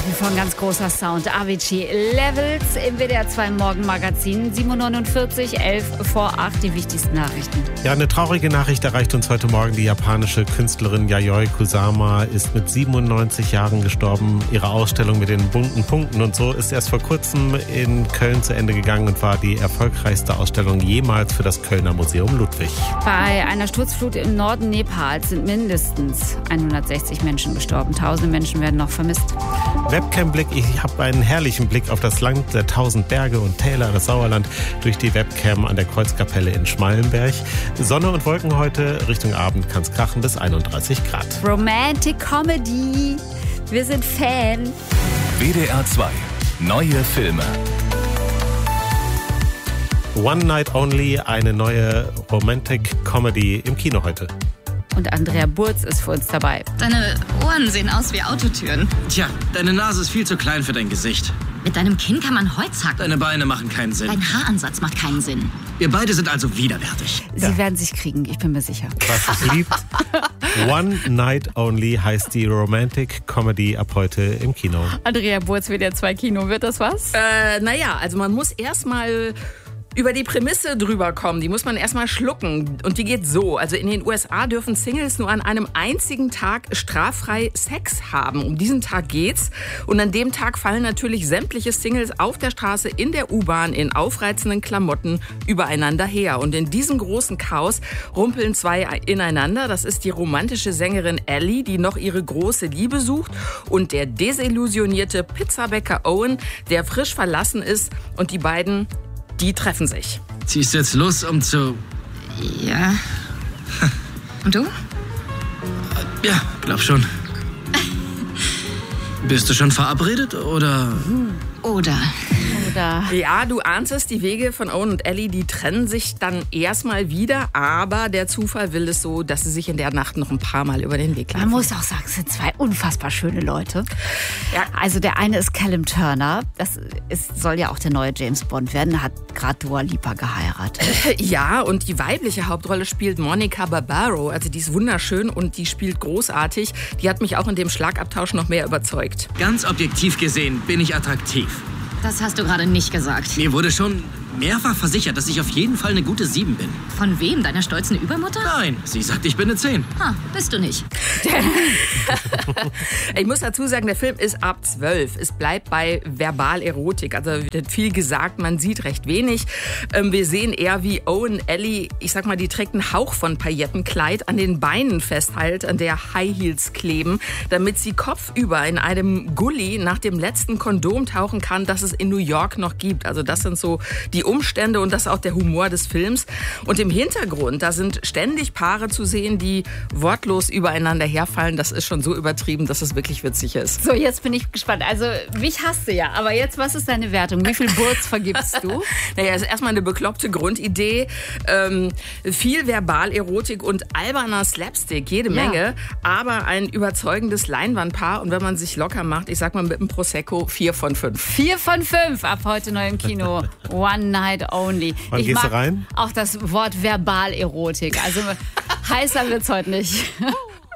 wie vor ein ganz großer Sound. Avicii, Levels im WDR 2 Morgenmagazin. 7:49, 11 vor 8, die wichtigsten Nachrichten. Ja, eine traurige Nachricht erreicht uns heute Morgen. Die japanische Künstlerin Yayoi Kusama ist mit 97 Jahren gestorben. Ihre Ausstellung mit den bunten Punkten und so ist erst vor kurzem in Köln zu Ende gegangen und war die erfolgreichste Ausstellung jemals für das Kölner Museum Ludwig. Bei einer Sturzflut im Norden Nepals sind mindestens 160 Menschen gestorben. Tausende Menschen werden noch vermisst. Webcam-Blick. Ich habe einen herrlichen Blick auf das Land der 1000 Berge und Täler, das Sauerland, durch die Webcam an der Kreuzkapelle in Schmallenberg. Sonne und Wolken heute, Richtung Abend kann es krachen bis 31 Grad. Romantic Comedy. Wir sind Fan. WDR 2. Neue Filme. One Night Only, eine neue Romantic Comedy im Kino heute. Und Andrea Burz ist für uns dabei. Deine Ohren sehen aus wie Autotüren. Tja, deine Nase ist viel zu klein für dein Gesicht. Mit deinem Kinn kann man Holz hacken. Deine Beine machen keinen Sinn. Dein Haaransatz macht keinen Sinn. Wir beide sind also widerwärtig. Sie werden sich kriegen, ich bin mir sicher. Was es liebt. One Night Only heißt die Romantic Comedy ab heute im Kino. Andrea Burz, WDR 2 Kino, wird das was? Naja, also man muss erstmal über die Prämisse drüber kommen. Die muss man erstmal schlucken. Und die geht so. Also in den USA dürfen Singles nur an einem einzigen Tag straffrei Sex haben. Um diesen Tag geht's. Und an dem Tag fallen natürlich sämtliche Singles auf der Straße, in der U-Bahn, in aufreizenden Klamotten übereinander her. Und in diesem großen Chaos rumpeln zwei ineinander. Das ist die romantische Sängerin Ellie, die noch ihre große Liebe sucht. Und der desillusionierte Pizzabäcker Owen, der frisch verlassen ist. Und die beiden, die treffen sich. Ziehst du jetzt los, um zu... Ja. Und du? Ja, glaub schon. Bist du schon verabredet, oder... Oder? Ja, du ahnst es, die Wege von Owen und Ellie, die trennen sich dann erstmal wieder, aber der Zufall will es so, dass sie sich in der Nacht noch ein paar Mal über den Weg laufen. Man muss auch sagen, es sind zwei unfassbar schöne Leute. Ja, also der eine ist Callum Turner, soll ja auch der neue James Bond werden, hat gerade Dua Lipa geheiratet. Ja, und die weibliche Hauptrolle spielt Monica Barbaro, also die ist wunderschön und die spielt großartig. Die hat mich auch in dem Schlagabtausch noch mehr überzeugt. Ganz objektiv gesehen bin ich attraktiv. Das hast du gerade nicht gesagt. Mir wurde schon mehrfach versichert, dass ich auf jeden Fall eine gute 7 bin. Von wem? Deiner stolzen Übermutter? Nein, sie sagt, ich bin eine 10. Bist du nicht. Ich muss dazu sagen, der Film ist ab 12. Es bleibt bei Verbalerotik. Also wird viel gesagt, man sieht recht wenig. Wir sehen eher, wie Owen Ellie, ich sag mal, die trägt einen Hauch von Paillettenkleid an den Beinen festhält, an der High Heels kleben, damit sie kopfüber in einem Gully nach dem letzten Kondom tauchen kann, das es in New York noch gibt. Also das sind so die Umstände und das ist auch der Humor des Films. Und im Hintergrund, da sind ständig Paare zu sehen, die wortlos übereinander herfallen. Das ist schon so übertrieben, dass es wirklich witzig ist. So, jetzt bin ich gespannt. Also, mich hasst du ja. Aber jetzt, was ist deine Wertung? Wie viel Burz vergibst du? Naja, ist erstmal eine bekloppte Grundidee. Viel Verbalerotik und alberner Slapstick, jede Menge. Aber ein überzeugendes Leinwandpaar. Und wenn man sich locker macht, ich sag mal mit einem Prosecco, 4 von 5. 4 von 5 ab heute neu im Kino. One Night Only. Wann Ich gehst mag du rein? auch das Wort Verbalerotik. Also heißer wird's heute nicht.